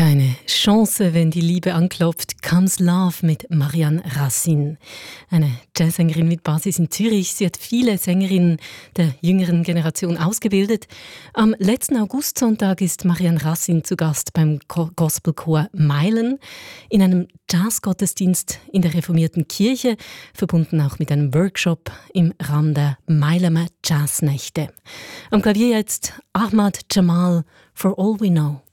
Keine Chance, wenn die Liebe anklopft. Comes Love mit Marianne Racine. Eine Jazzsängerin mit Basis in Zürich. Sie hat viele Sängerinnen der jüngeren Generation ausgebildet. Am letzten Augustsonntag ist Marianne Racine zu Gast beim Gospelchor Meilen in einem Jazzgottesdienst in der reformierten Kirche, verbunden auch mit einem Workshop im Rahmen der Meilemer Jazznächte. Am Klavier jetzt Ahmad Jamal, For All We Know.